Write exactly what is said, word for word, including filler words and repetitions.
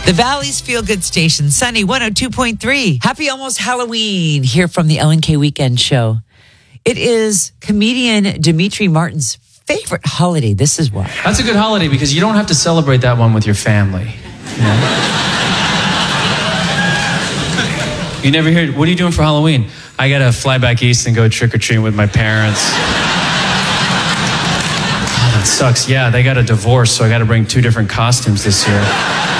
The Valley's Feel Good Station, Sunny one oh two point three. Happy almost Halloween here from the L N K Weekend Show. It is comedian Demetri Martin's favorite holiday. This is why. That's a good holiday because you don't have to celebrate that one with your family. You know? You never hear, what are you doing for Halloween? I got to fly back east and go trick-or-treating with my parents. Oh, that sucks. Yeah, they got a divorce, so I got to bring two different costumes this year.